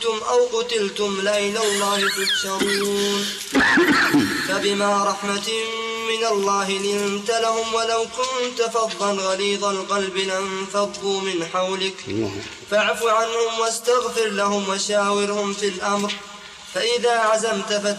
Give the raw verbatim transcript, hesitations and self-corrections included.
أو قتلتم لإلى الله تحشرون فبما رحمة من الله لنت لهم ولو كنت فظا غليظ القلب لانفضوا من حولك فاعف عنهم واستغفر لهم وشاورهم في الأمر فإذا عزمت